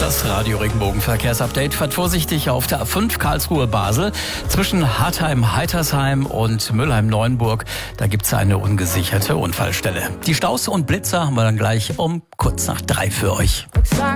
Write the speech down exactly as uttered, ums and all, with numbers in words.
Das Radio Regenbogen Verkehrsupdate. Fahrt vorsichtig auf der A fünf Karlsruhe-Basel zwischen Hartheim-Heitersheim und Mülheim-Neuenburg. Da gibt es eine ungesicherte Unfallstelle. Die Staus und Blitzer haben wir dann gleich um kurz nach drei für euch.